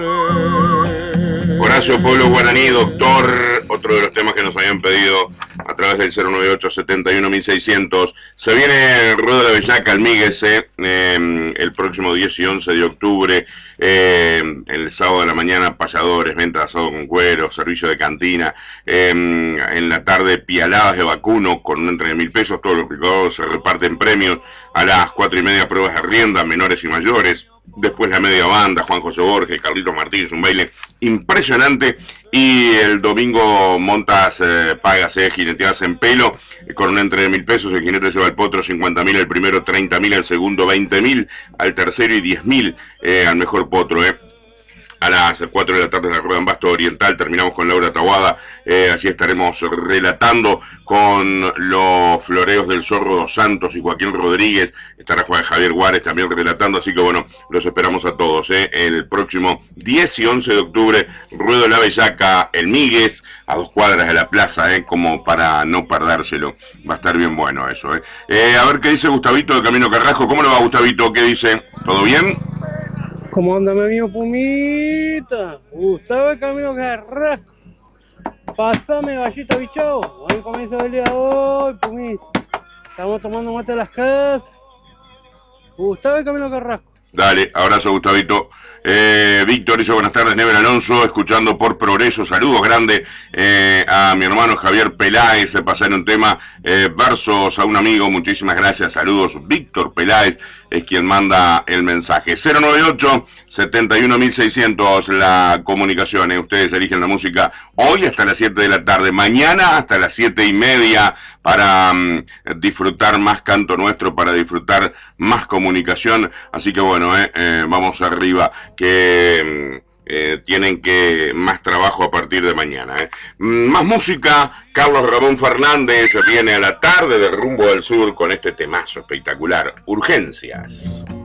Horacio Pueblo Guaraní, doctor, otro de los temas que nos habían pedido a través del 098-71-1600. Se viene Ruedo de la Bellaca, Almíguez, el próximo 10 y 11 de octubre, el sábado de la mañana, payadores, venta de asado con cuero, servicio de cantina, en la tarde pialadas de vacuno con un entre de 1.000 pesos, todos los picados se reparten premios, a las 4:30 pruebas de rienda, menores y mayores. Después la media banda, Juan José Borges, Carlitos Martínez, un baile impresionante. Y el domingo montas, pagas, jineteadas en pelo, con un entre de 1.000 pesos. El jinete lleva el potro 50.000, el primero 30.000, el segundo 20.000, al tercero y 10.000 al mejor potro. A las 4 de la tarde en la Rueda en Basto Oriental terminamos con Laura Tahuada, así estaremos relatando con los floreos del Zorro Dos Santos y Joaquín Rodríguez, estará Juan Javier Guárez también relatando, así que bueno, los esperamos a todos, el próximo 10 y 11 de octubre, Ruedo de la Bellaca, el Míguez, a 2 cuadras de la plaza, como para no perdérselo, va a estar bien bueno eso. A ver qué dice Gustavito de Camino Carrasco. ¿Cómo le va, Gustavito? ¿Qué dice? ¿Todo bien? ¿Cómo anda mi amigo Pumita? Gustavo de Camino Carrasco. Pasame, gallita bichao. Buen comienzo del día de hoy, Pumita. Estamos tomando mate a las casas. Gustavo de Camino Carrasco. Dale, abrazo, Gustavito. Víctor dice buenas tardes, Never Alonso, escuchando por Progreso. Saludos grandes a mi hermano Javier Peláez. Se pasaron un tema, versos a un amigo. Muchísimas gracias, saludos. Víctor Peláez es quien manda el mensaje. 098-71-1600 la comunicación. Ustedes eligen la música hoy hasta las 7 de la tarde, mañana hasta las 7:30 para disfrutar más canto nuestro, para disfrutar más comunicación. Así que bueno, vamos arriba, que tienen que más trabajo a partir de mañana. Más música. Carlos Ramón Fernández viene a la tarde de Rumbo del Sur con este temazo espectacular, Urgencias.